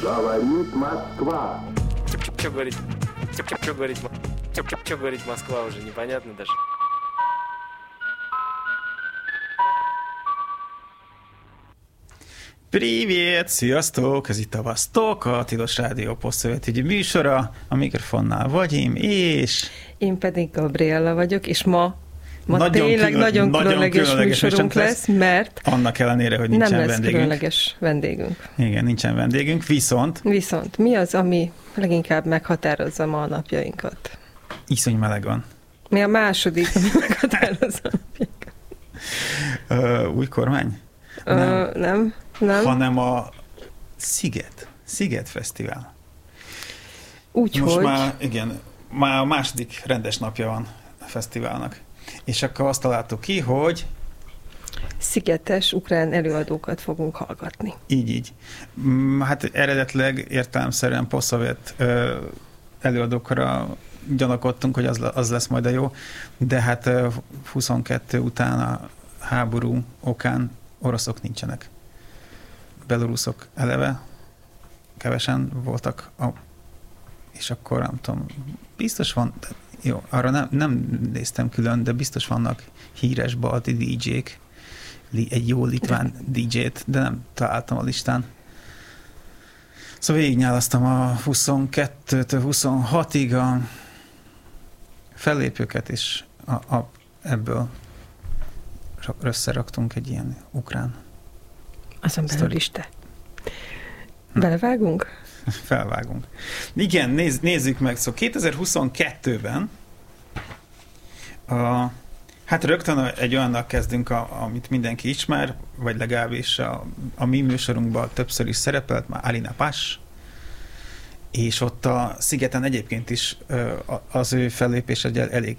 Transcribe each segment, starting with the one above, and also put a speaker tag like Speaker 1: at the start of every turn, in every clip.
Speaker 1: Говорит Москва.
Speaker 2: Что говорить? Что говорить Москва уже непонятно даже.
Speaker 3: Привет! Sziasztok! Ez itt a Vasztok, a Tilos Rádió posztszövetügyi műsora. A mikrofonnál Vagyim, és...
Speaker 4: Én pedig Gabriella vagyok, és ma tényleg nagyon különleges műsorunk lesz, mert...
Speaker 3: Annak ellenére, hogy nincsen vendégünk.
Speaker 4: Nem lesz különleges vendégünk.
Speaker 3: Igen, nincsen vendégünk, viszont
Speaker 4: mi az, ami leginkább meghatározza ma a napjainkat?
Speaker 3: Iszony meleg van.
Speaker 4: Mi a második, ami meghatározza a napjainkat?
Speaker 3: Új kormány?
Speaker 4: Nem.
Speaker 3: Hanem a Sziget Fesztivál.
Speaker 4: Úgyhogy...
Speaker 3: Már a második rendes napja van a fesztiválnak. És akkor azt találtuk ki, hogy...
Speaker 4: szigetes ukrán előadókat fogunk hallgatni.
Speaker 3: Így. Hát eredetileg értelemszerűen posztszovjet előadókra gyanakodtunk, hogy az lesz majd a jó, de hát 22 után a háború okán oroszok nincsenek. Beloruszok eleve kevesen voltak, és akkor nem tudom, biztos van, jó, arra nem néztem külön, de biztos vannak híres balti DJ-k, egy jó litván DJ-t, de nem találtam a listán. Szóval végignyálasztam a 22-től 26-ig a fellépőket, és ebből összeraktunk egy ilyen ukrán
Speaker 4: azon belül is te. Belevágunk?
Speaker 3: Felvágunk. Igen, nézzük meg. Szóval 2022-ben hát rögtön egy olyannak kezdünk, amit mindenki ismer, vagy legalábbis a mi műsorunkban többször is szerepelt, már Alina Pash, és ott a Szigeten egyébként is az ő fellépés egy elég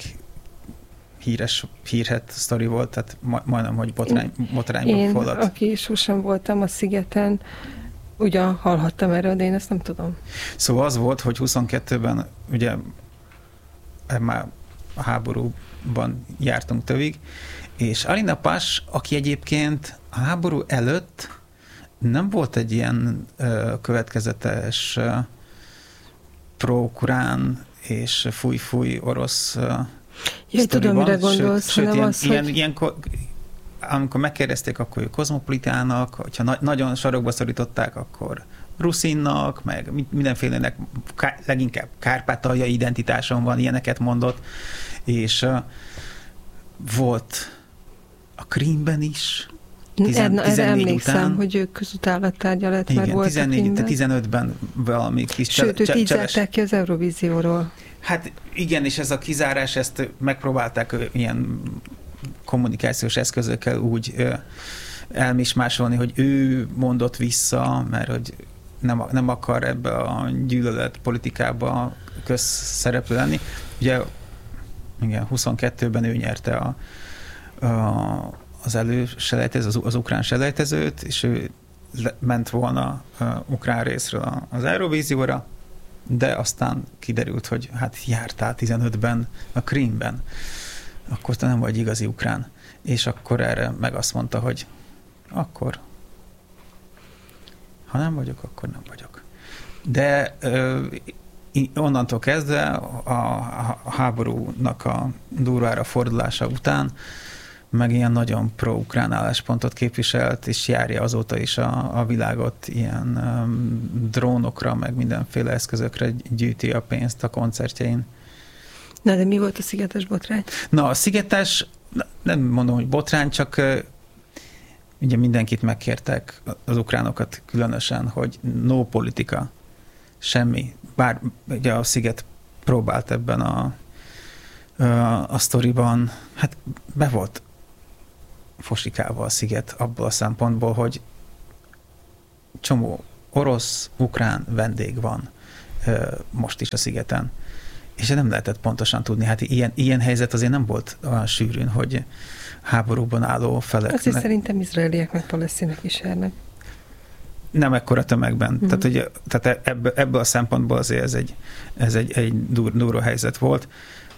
Speaker 3: hírhet sztori volt, tehát majdnem, hogy botrányban forrott.
Speaker 4: Én, aki sosem voltam a Szigeten, ugyan hallhattam erről, de én ezt nem tudom.
Speaker 3: Szóval az volt, hogy 22-ben ugye már a háborúban jártunk tövig, és Alina Pash, aki egyébként a háború előtt nem volt egy ilyen következetes pro-ukrán és fúj orosz
Speaker 4: tudom, mire gondolsz,
Speaker 3: sőt ilyenkor, amikor megkérdezték, akkor ő kozmopolitának, hogyha nagyon sarokba szorították, akkor ruszinnak, meg mindenfélenek leginkább kárpátaljai identitáson van, ilyeneket mondott, és volt a Krímben is, 14
Speaker 4: emlékszem,
Speaker 3: után,
Speaker 4: hogy ők közutállattárgyalat már volt
Speaker 3: 14, a 15-ben valami kis
Speaker 4: sőt, őt így zárták ki az Eurovízióról.
Speaker 3: Hát igen, és ez a kizárás, ezt megpróbálták ilyen kommunikációs eszközökkel úgy elmismásolni, hogy ő mondott vissza, mert hogy nem akar ebbe a gyűlölet politikába közszereplő lenni. Ugye igen, 22-ben ő nyerte az előselejtezőt, az ukrán selejtezőt, és ő ment volna ukrán részről az Eurovízióra, de aztán kiderült, hogy hát jártál 15-ben a Krímben, akkor te nem vagy igazi ukrán. És akkor erre meg azt mondta, hogy akkor, ha nem vagyok, akkor nem vagyok. De onnantól kezdve a háborúnak a durvára fordulása után meg ilyen nagyon pro-ukrán álláspontot képviselt, és járja azóta is a világot ilyen drónokra, meg mindenféle eszközökre gyűjti a pénzt a koncertjein.
Speaker 4: Na, de mi volt a szigetes botrány?
Speaker 3: Na, a szigetes, nem mondom, hogy botrány, csak ugye mindenkit megkértek, az ukránokat különösen, hogy no politika, semmi. Bár ugye a Sziget próbált ebben a sztoriban, hát be volt fosikálva a Sziget abból a szempontból, hogy csomó orosz, ukrán vendég van most is a Szigeten. És nem lehetett pontosan tudni. Hát ilyen helyzet azért nem volt olyan sűrűn, hogy háborúban álló felek.
Speaker 4: Azért szerintem izraeliek meg palesztinek is járnak.
Speaker 3: Nem ekkora tömegben. Tehát ebből a szempontból azért ez egy durva helyzet volt.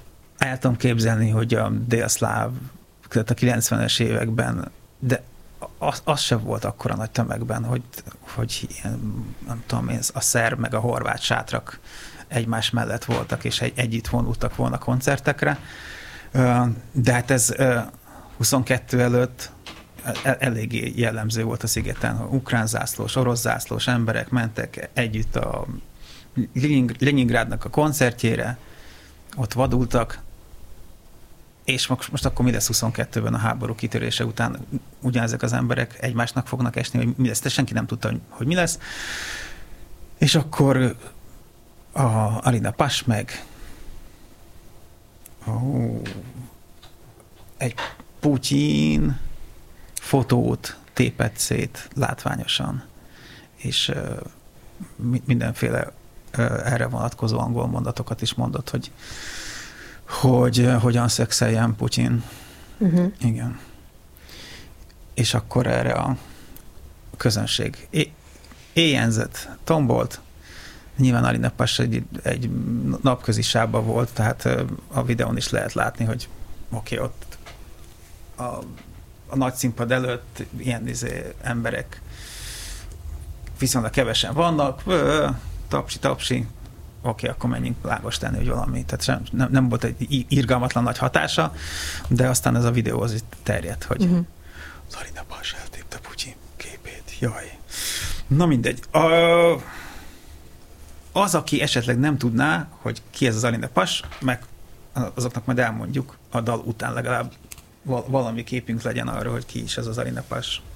Speaker 3: El tudom képzelni, hogy a délszláv, tehát a 90-es években, de az sem volt akkora nagy tömegben, hogy ilyen, nem tudom én, a szerb meg a horvát sátrak egymás mellett voltak, és együtt vonultak volna koncertekre. De hát ez 22 előtt eléggé jellemző volt a szigeten. Ukrán zászlós, orosz zászlós emberek mentek együtt a Leningrádnak a koncertjére, ott vadultak, és most akkor mi lesz 22-ben a háború kitörése után? Ugyanezek az emberek egymásnak fognak esni, hogy mi lesz, de senki nem tudta, hogy mi lesz. És akkor a Alina Pash meg egy Putyin fotót tépett szét látványosan, és mindenféle erre vonatkozó angol mondatokat is mondott, hogy hogyan szexeljen Putyin. Uh-huh. Igen. És akkor erre a közönség éjjenzett, tombolt. Nyilván Alina Pash egy napközi sába volt, tehát a videón is lehet látni, hogy oké, ott a nagy színpad előtt ilyen emberek viszonylag kevesen vannak, tapsi, oké, akkor menjünk lábas tenni, hogy valami. Tehát nem volt egy irgalmatlan nagy hatása, de aztán ez a videó az itt terjedt, hogy az Alina Pash eltépte Putyin képét. Jaj. Na mindegy. Az, aki esetleg nem tudná, hogy ki ez az Alina Pash, meg azoknak majd elmondjuk a dal után legalább valami képünk legyen arra, hogy ki is ez az Alina Pash.